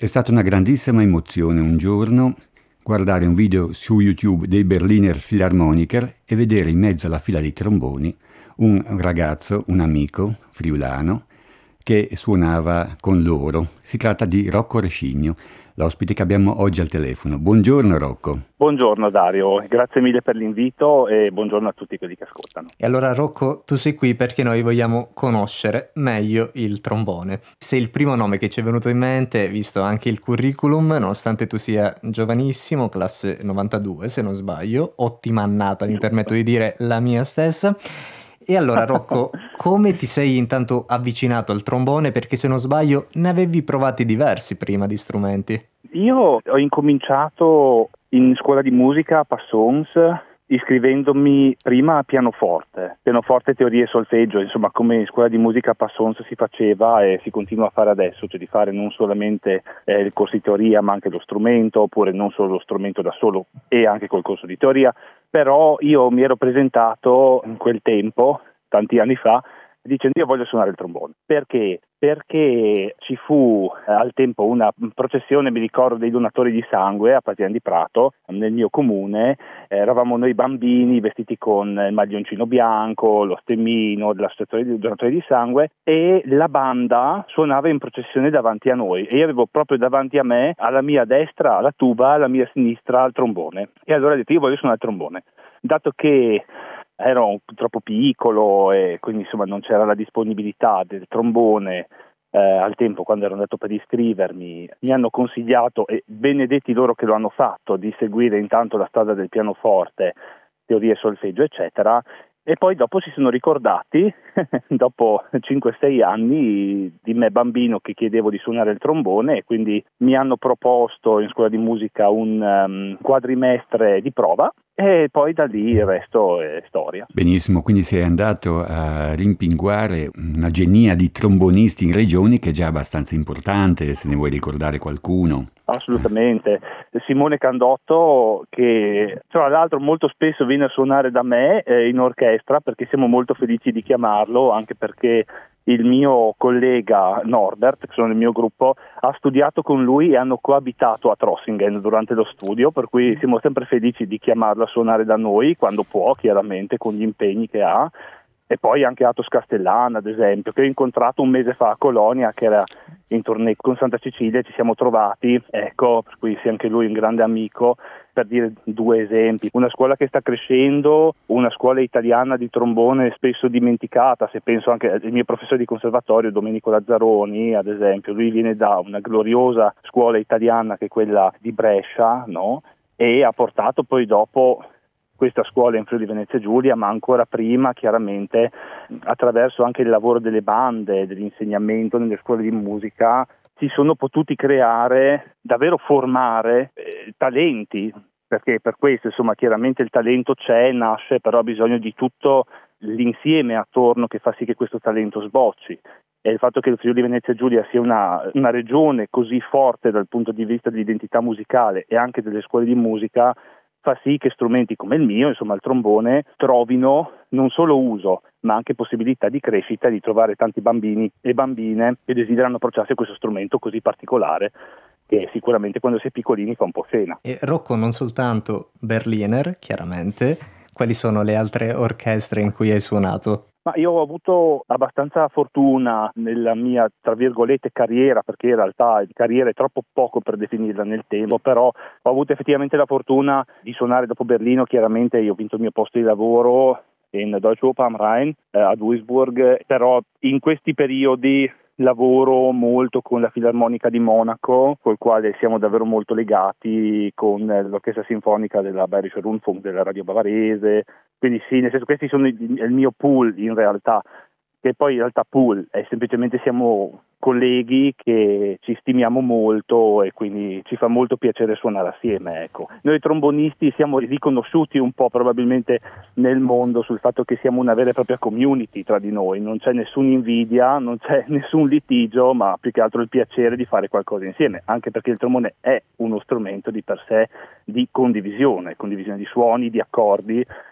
È stata una grandissima emozione un giorno guardare un video su YouTube dei Berliner Philharmoniker e vedere in mezzo alla fila dei tromboni un ragazzo, un amico friulano, che suonava con loro. Si tratta di Rocco Rescigno, l'ospite che abbiamo oggi al telefono. Buongiorno Rocco. Buongiorno Dario, grazie mille per l'invito e buongiorno a tutti quelli che ascoltano. E allora Rocco, tu sei qui perché noi vogliamo conoscere meglio il trombone. Sei il primo nome che ci è venuto in mente, visto anche il curriculum, nonostante tu sia giovanissimo, classe 92 se non sbaglio, ottima annata, mi permetto di dire la mia stessa. E allora Rocco, come ti sei intanto avvicinato al trombone? Perché se non sbaglio ne avevi provati diversi prima di strumenti. Io ho incominciato in scuola di musica a Passons, iscrivendomi prima a pianoforte, teoria e solfeggio, insomma come in scuola di musica a Passons si faceva e si continua a fare adesso, cioè di fare non solamente il corso di teoria ma anche lo strumento, oppure non solo lo strumento da solo e anche col corso di teoria, però io mi ero presentato in quel tempo, tanti anni fa, dicendo io voglio suonare il trombone. Perché? Perché ci fu al tempo una processione, mi ricordo, dei donatori di sangue a Patian di Prato, nel mio comune. Eravamo noi bambini vestiti con il maglioncino bianco, lo stemmino dell'associazione dei donatori di sangue, e la banda suonava in processione davanti a noi e io avevo proprio davanti a me, alla mia destra la tuba, alla mia sinistra il trombone, e allora ho detto io voglio suonare il trombone, dato che ero troppo piccolo e quindi insomma non c'era la disponibilità del trombone. Al tempo, quando ero andato per iscrivermi, mi hanno consigliato, e benedetti loro che lo hanno fatto, di seguire intanto la strada del pianoforte, teoria e solfeggio eccetera, e poi dopo si sono ricordati dopo 5-6 anni di me bambino che chiedevo di suonare il trombone, e quindi mi hanno proposto in scuola di musica un quadrimestre di prova. E poi da lì il resto è storia. Benissimo, quindi sei andato a rimpinguare una genia di trombonisti in regione che è già abbastanza importante, se ne vuoi ricordare qualcuno. Assolutamente. Simone Candotto, che tra l'altro molto spesso viene a suonare da me in orchestra, perché siamo molto felici di chiamarlo, anche perché il mio collega Norbert, che sono nel mio gruppo, ha studiato con lui e hanno coabitato a Trossingen durante lo studio, per cui siamo sempre felici di chiamarlo a suonare da noi quando può, chiaramente con gli impegni che ha. E poi anche Atos Castellana, ad esempio, che ho incontrato un mese fa a Colonia, che era in tournée con Santa Cecilia, ci siamo trovati, ecco, per cui sia anche lui un grande amico, per dire due esempi. Una scuola che sta crescendo, una scuola italiana di trombone spesso dimenticata, se penso anche al mio professore di conservatorio Domenico Lazzaroni, ad esempio, lui viene da una gloriosa scuola italiana che è quella di Brescia, no? E ha portato poi dopo questa scuola in Friuli Venezia Giulia, ma ancora prima chiaramente attraverso anche il lavoro delle bande, dell'insegnamento nelle scuole di musica, si sono potuti creare, davvero formare talenti, perché per questo insomma chiaramente il talento c'è, nasce, però ha bisogno di tutto l'insieme attorno che fa sì che questo talento sbocci. E il fatto che il Friuli Venezia Giulia sia una regione così forte dal punto di vista dell'identità musicale e anche delle scuole di musica fa sì che strumenti come il mio, insomma il trombone, trovino non solo uso, ma anche possibilità di crescita, di trovare tanti bambini e bambine che desiderano approcciarsi a questo strumento così particolare, che sicuramente quando si è piccolini fa un po' pena. E Rocco, non soltanto Berliner, chiaramente, quali sono le altre orchestre in cui hai suonato? Ma io ho avuto abbastanza fortuna nella mia, tra virgolette, carriera, perché in realtà carriera è troppo poco per definirla nel tempo, però ho avuto effettivamente la fortuna di suonare dopo Berlino. Chiaramente io ho vinto il mio posto di lavoro in Deutsche Oper am Rhein a Duisburg, però in questi periodi lavoro molto con la Filarmonica di Monaco, col quale siamo davvero molto legati, con l'orchestra sinfonica della Bayerische Rundfunk della radio bavarese. Quindi sì, nel senso questi sono il mio pool in realtà, che poi in realtà pool è semplicemente siamo colleghi che ci stimiamo molto e quindi ci fa molto piacere suonare assieme, ecco. Noi trombonisti siamo riconosciuti un po' probabilmente nel mondo sul fatto che siamo una vera e propria community tra di noi, non c'è nessuna invidia, non c'è nessun litigio, ma più che altro il piacere di fare qualcosa insieme, anche perché il trombone è uno strumento di per sé di condivisione di suoni, di accordi,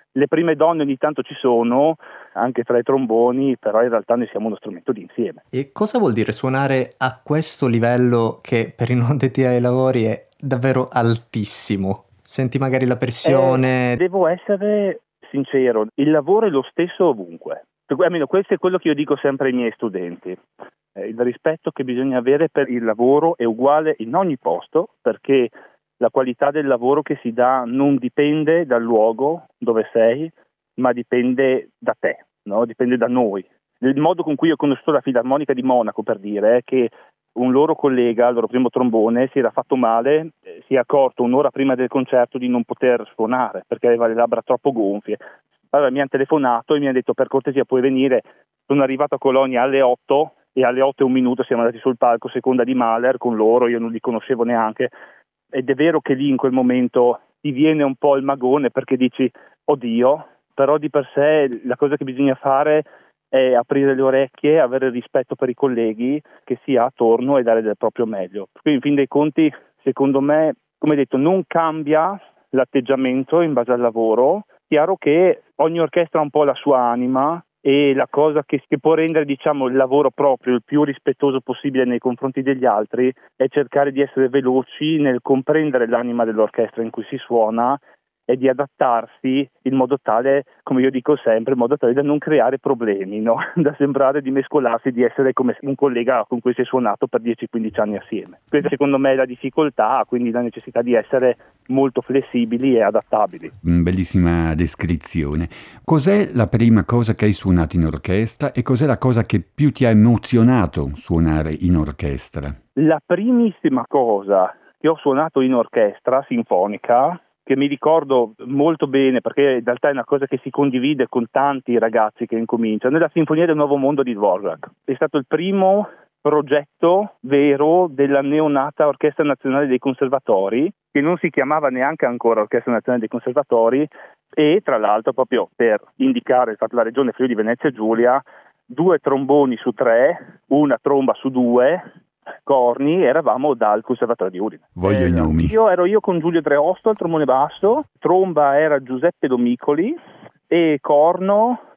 Le prime donne ogni tanto ci sono, anche tra i tromboni, però in realtà noi siamo uno strumento di insieme. E cosa vuol dire suonare a questo livello che per i non addetti ai lavori è davvero altissimo? Senti magari la pressione? Devo essere sincero, il lavoro è lo stesso ovunque. Almeno questo è quello che io dico sempre ai miei studenti. Il rispetto che bisogna avere per il lavoro è uguale in ogni posto, perché la qualità del lavoro che si dà non dipende dal luogo dove sei, ma dipende da te, no? Dipende da noi. Il modo con cui ho conosciuto la Filarmonica di Monaco, per dire, è che un loro collega, il loro primo trombone, si era fatto male, si è accorto un'ora prima del concerto di non poter suonare perché aveva le labbra troppo gonfie. Allora mi hanno telefonato e mi hanno detto: per cortesia puoi venire, sono arrivato a Colonia alle 8 e alle 8:01 siamo andati sul palco seconda di Mahler con loro, io non li conoscevo neanche, ed è vero che lì in quel momento ti viene un po' il magone perché dici oddio, però di per sé la cosa che bisogna fare è aprire le orecchie, avere rispetto per i colleghi che si ha attorno e dare del proprio meglio. Quindi in fin dei conti, secondo me, come detto, non cambia l'atteggiamento in base al lavoro. Chiaro che ogni orchestra ha un po' la sua anima e la cosa che può rendere, diciamo, il lavoro proprio il più rispettoso possibile nei confronti degli altri è cercare di essere veloci nel comprendere l'anima dell'orchestra in cui si suona e di adattarsi in modo tale, come io dico sempre, in modo tale da non creare problemi, no? Da sembrare di mescolarsi, di essere come un collega con cui si è suonato per 10-15 anni assieme. Questa secondo me è la difficoltà, quindi la necessità di essere molto flessibili e adattabili. Bellissima descrizione. Cos'è la prima cosa che hai suonato in orchestra e cos'è la cosa che più ti ha emozionato suonare in orchestra? La primissima cosa che ho suonato in orchestra sinfonica, che mi ricordo molto bene perché in realtà è una cosa che si condivide con tanti ragazzi che incominciano, è la Sinfonia del Nuovo Mondo di Dvorak. È stato il primo progetto vero della neonata Orchestra Nazionale dei Conservatori, che non si chiamava neanche ancora Orchestra Nazionale dei Conservatori, e tra l'altro proprio per indicare la regione Friuli Venezia Giulia, 2 tromboni su 3, una tromba su 2 corni, eravamo dal Conservatorio di Udine. Voglio i nomi. Ero io con Giulio Dreosto al trombone basso, tromba era Giuseppe Domicoli e corno